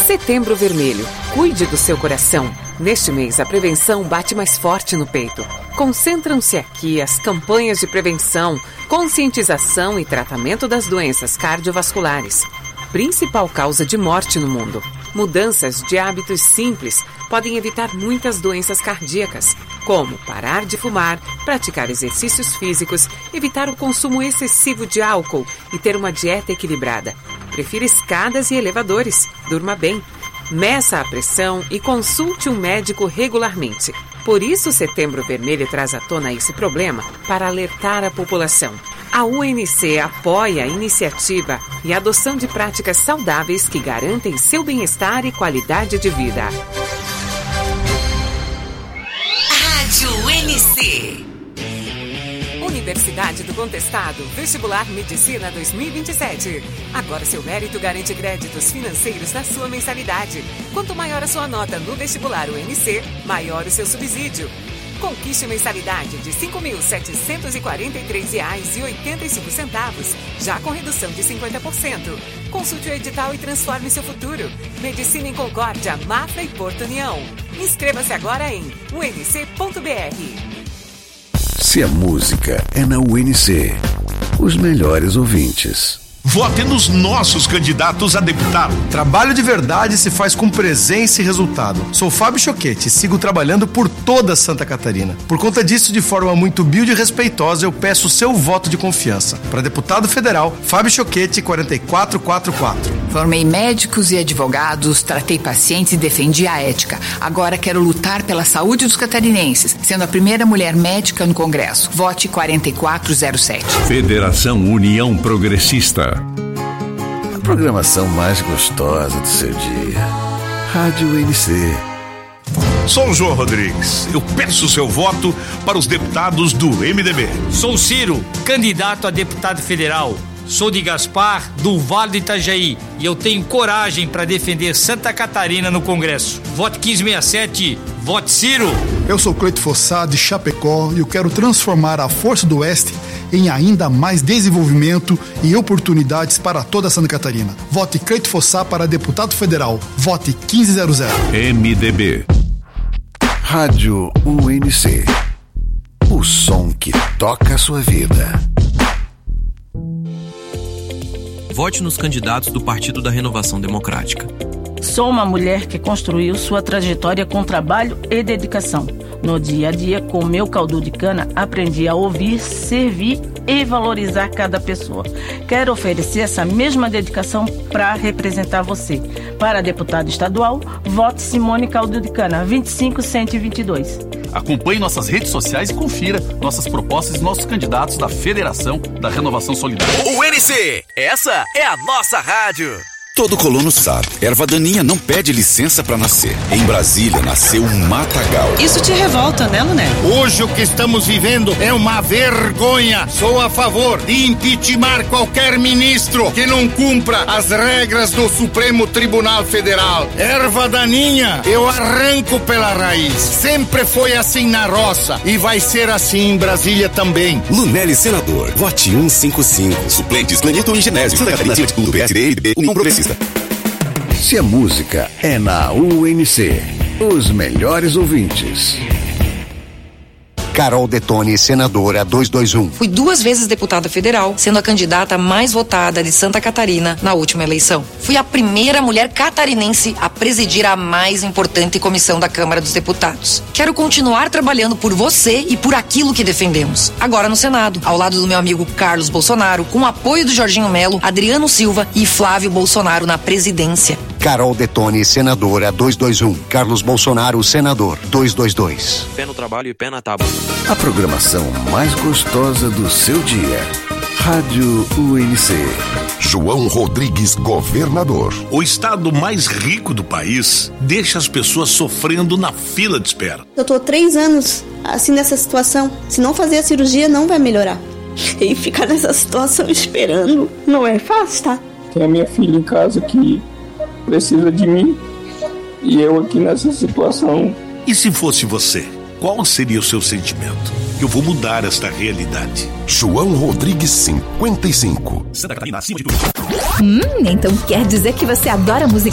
Setembro Vermelho. Cuide do seu coração. Neste mês, a prevenção bate mais forte no peito. Concentram-se aqui as campanhas de prevenção, conscientização e tratamento das doenças cardiovasculares, principal causa de morte no mundo. Mudanças de hábitos simples podem evitar muitas doenças cardíacas, como parar de fumar, praticar exercícios físicos, evitar o consumo excessivo de álcool e ter uma dieta equilibrada. Prefira escadas e elevadores. Durma bem. Meça a pressão e consulte um médico regularmente. Por isso, o Setembro Vermelho traz à tona esse problema para alertar a população. A UNC apoia a iniciativa e a adoção de práticas saudáveis que garantem seu bem-estar e qualidade de vida. Rádio UNC. Universidade do Contestado, Vestibular Medicina 2027. Agora seu mérito garante créditos financeiros na sua mensalidade. Quanto maior a sua nota no vestibular UNC, maior o seu subsídio. Conquiste mensalidade de R$ 5.743,85, já com redução de 50%. Consulte o edital e transforme seu futuro. Medicina em Concórdia, Mafra e Porto União. Inscreva-se agora em unc.br. Se a música é na UNC, os melhores ouvintes. Vote nos nossos candidatos a deputado. Trabalho de verdade se faz com presença e resultado. Sou Fábio Choquete e sigo trabalhando por toda Santa Catarina. Por conta disso, de forma muito humilde e respeitosa, eu peço o seu voto de confiança. Para deputado federal, Fábio Choquete, 4444. Formei médicos e advogados, tratei pacientes e defendi a ética. Agora quero lutar pela saúde dos catarinenses, sendo a primeira mulher médica no Congresso. Vote 4407. Federação União Progressista. A programação mais gostosa do seu dia. Rádio UNC. Sou o João Rodrigues. Eu peço o seu voto para os deputados do MDB. Sou Ciro, candidato a deputado federal. Sou de Gaspar, do Vale do Itajaí, e eu tenho coragem para defender Santa Catarina no Congresso. Vote 1567, vote Ciro. Eu sou Cleito Fossá, de Chapecó, e eu quero transformar a Força do Oeste em ainda mais desenvolvimento e oportunidades para toda Santa Catarina. Vote Cleito Fossá para deputado federal. Vote 1500. MDB. Rádio UNC. O som que toca a sua vida. Vote nos candidatos do Partido da Renovação Democrática. Sou uma mulher que construiu sua trajetória com trabalho e dedicação. No dia a dia, com meu caldo de cana, aprendi a ouvir, servir e valorizar cada pessoa. Quero oferecer essa mesma dedicação para representar você. Para deputado estadual, vote Simone Caldo de Cana, 25122. Acompanhe nossas redes sociais e confira nossas propostas e nossos candidatos da Federação da Renovação Solidária. UNC, essa é a nossa rádio. Todo colono sabe, erva daninha não pede licença pra nascer. Em Brasília nasceu um matagal. Isso te revolta, né, Luné? Hoje o que estamos vivendo é uma vergonha. Sou a favor de impeachment qualquer ministro que não cumpra as regras do Supremo Tribunal Federal. Erva daninha, eu arranco pela raiz. Sempre foi assim na roça e vai ser assim em Brasília também. Lunelli, senador. Vote 155. Suplentes, Clenito e Genésio. Santa Catarina, acima de tudo, PSD, IDB, União Progressista. Se a música é na UNC, os melhores ouvintes. Carol Detoni, senadora 221. Fui 2 vezes deputada federal, sendo a candidata mais votada de Santa Catarina na última eleição. Fui a primeira mulher catarinense a presidir a mais importante comissão da Câmara dos Deputados. Quero continuar trabalhando por você e por aquilo que defendemos. Agora no Senado, ao lado do meu amigo Carlos Bolsonaro, com o apoio do Jorginho Melo, Adriano Silva e Flávio Bolsonaro na presidência. Carol Detoni, senadora 221. Carlos Bolsonaro, senador 222. Pé no trabalho e pé na tábua. A programação mais gostosa do seu dia. Rádio UNC. João Rodrigues, governador. O estado mais rico do país deixa as pessoas sofrendo na fila de espera. Eu tô 3 anos assim nessa situação. Se não fazer a cirurgia, não vai melhorar. E ficar nessa situação esperando não é fácil, tá? Tem a minha filha em casa que precisa de mim e eu aqui nessa situação. E se fosse você, qual seria o seu sentimento? Eu vou mudar esta realidade. João Rodrigues, 55. Santa Catarina, acima de tudo. Então quer dizer que você adora música